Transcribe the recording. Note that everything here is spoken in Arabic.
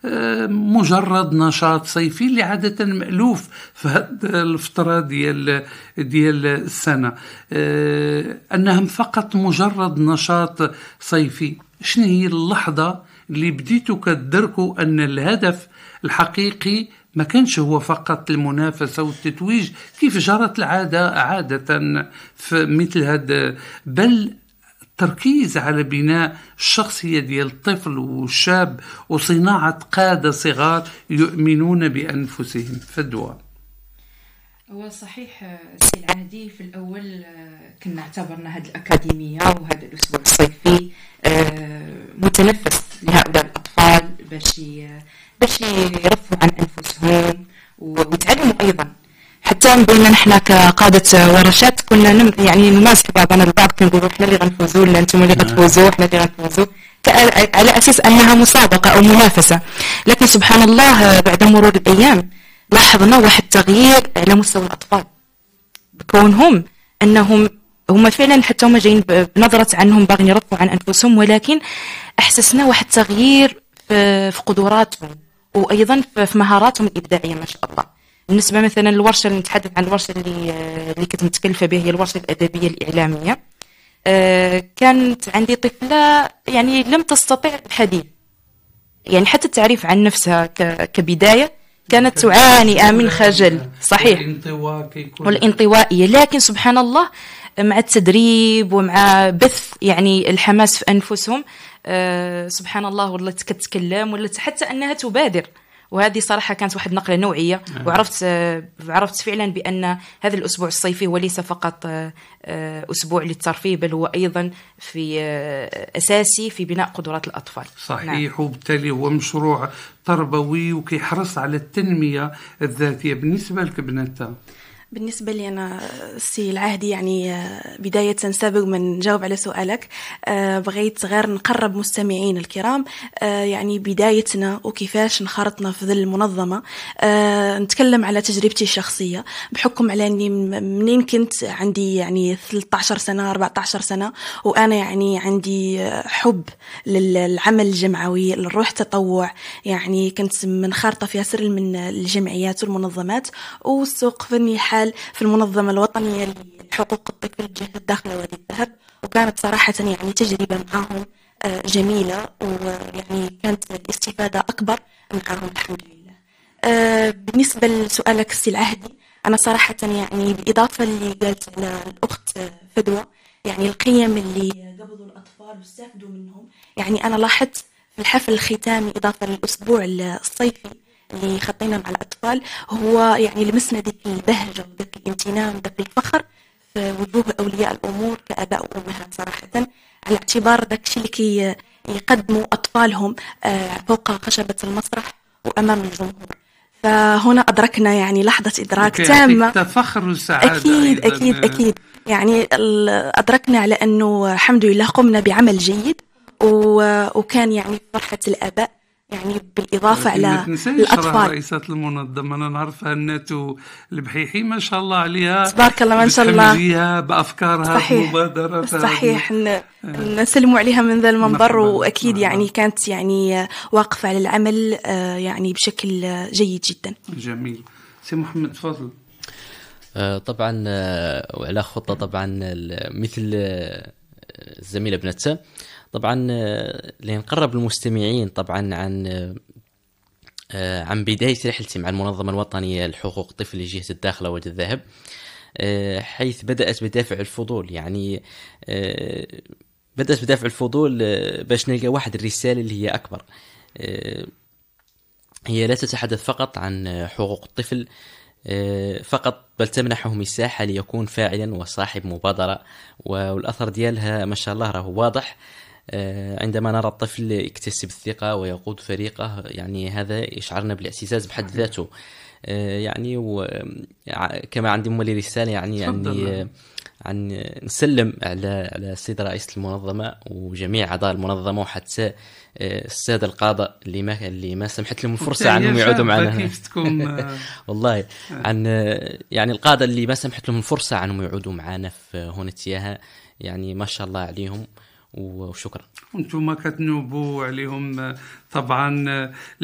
مجرد نشاط صيفي اللي عادة مألوف في هذه الفترة ديال السنة، أنهم فقط مجرد نشاط صيفي. شنو هي اللحظة اللي بديتوا كتدركوا أن الهدف الحقيقي ما كانش هو فقط المنافسة والتتويج كيف جرت العادة عادة في مثل هذا، بل التركيز على بناء الشخصية ديال الطفل والشاب وصناعة قادة صغار يؤمنون بأنفسهم؟ فدوا. هو صحيح سي العهدي، في الأول كنا اعتبرنا هذه الأكاديمية وهذا الأسبوع الصيفي متنفس لهؤلاء الأطفال باش يرفعوا عن أنفسهم ويتعلموا أيضا. حتى بيننا نحن كقادة ورشات كنا يعني نماسك بعضنا البعض، كنقولوا احنا اللي غنفوزوا ولا انتم اللي غتفوزوا، احنا اللي غنفوزوا، على أساس أنها مسابقة أو منافسة. لكن سبحان الله بعد مرور الأيام لاحظنا واحد تغيير على مستوى الأطفال، بكونهم أنهم هم فعلا حتى هم جايين بنظرة عنهم باغين يرفعوا عن أنفسهم، ولكن أحسسنا واحد تغيير في قدراتهم وأيضا في مهاراتهم الإبداعية ما شاء الله. بالنسبة مثلا الورشة اللي نتحدث عن الورشة اللي كنت متكلفة بها هي الورشة الأدبية الإعلامية. كانت عندي طفلة يعني لم تستطع الحديث، يعني حتى التعريف عن نفسها كبداية كانت تعاني من خجل، صحيح، والانطوائية. لكن سبحان الله مع التدريب ومع بث يعني الحماس في أنفسهم سبحان الله ولات كتتكلم، ولات حتى أنها تبادر. وهذه صراحة كانت واحد نقلة نوعية. وعرفت فعلا بأن هذا الأسبوع الصيفي هو ليس فقط أسبوع للترفيه، بل هو أيضا في أساسي في بناء قدرات الأطفال. صحيح. نعم. وبالتالي هو مشروع تربوي وكيحرص على التنمية الذاتية. بالنسبة لك بنتا؟ بالنسبة لي أنا سي العهدي، يعني بداية سابق من نجاوب على سؤالك بغيت غير نقرب مستمعين الكرام يعني بدايتنا وكيفاش انخرطنا في ذي المنظمة. نتكلم على تجربتي الشخصية بحكم على أني منين كنت عندي يعني 13 سنة 14 سنة وأنا يعني عندي حب للعمل الجمعوي، للروح تطوع. يعني كنت منخرطة في سر من الجمعيات والمنظمات، واستوقفني حال في المنظمة الوطنية لحقوق الطفل جهة الداخلة وادي الذهب، وكانت صراحة يعني تجربة معهم جميلة، ويعني كانت الاستفادة أكبر معهم الحمد لله. بالنسبة لسؤالك سي العهدي، أنا صراحة يعني بالإضافة اللي قالت على الأخت فدوى، يعني القيم اللي قبضوا الأطفال واستفادوا منهم، يعني أنا لاحظت في الحفل الختامي إضافة للأسبوع الصيفي اللي خطينا مع الأطفال، هو يعني لمسنا ذيك البهجة وذيك الامتنان وذيك الفخر في وجوه أولياء الأمور كآباء وأمهات صراحة، على اعتبار ذاك الشيء اللي يقدموا أطفالهم فوق خشبة المسرح وأمام الجمهور. فهنا أدركنا يعني لحظة إدراك تامة، فخر وسعادة. أكيد أكيد أكيد. يعني أدركنا على أنه الحمد لله قمنا بعمل جيد، وكان يعني فرحة الآباء يعني بالإضافة على الأطفال. رئيسة المنظمة أنا نعرفها الناتو البحيحي ما شاء الله عليها، تبارك الله ما شاء الله، بأفكارها المبادرة. صحيح نسلموا عليها من ذا المنبر، وأكيد يعني كانت يعني واقفة على العمل يعني بشكل جيد جدا. جميل. سي محمد تفضل. طبعا وعلى خطة طبعا مثل الزميلة بنتا طبعا لنقرب المستمعين طبعا عن بداية رحلتي مع المنظمة الوطنية لحقوق الطفل لجهة الداخلة وادي الذهب، حيث بدأت بدافع الفضول. يعني بدأت بدافع الفضول باش نلقى واحد الرسالة اللي هي أكبر. هي لا تتحدث فقط عن حقوق الطفل فقط، بل تمنحه مساحة ليكون فاعلا وصاحب مبادرة، والأثر ديالها ما شاء الله راه واضح. عندما نرى الطفل يكتسب الثقة ويقود فريقه، يعني هذا يشعرنا بالاعتزاز بحد ذاته. يعني كما عندي مولي رسالة يعني عن نسلم على السيد رئيس المنظمة وجميع أعضاء المنظمة، وحتى السادة القادة اللي ما سمحت لهم الفرصة عنهم يعودوا معنا. كيف تكون والله عن يعني القادة اللي ما سمحت لهم الفرصة عنهم يعودوا معنا في هنا تياها، يعني ما شاء الله عليهم وشكرا. أنتم كتنوبوا عليهم طبعا.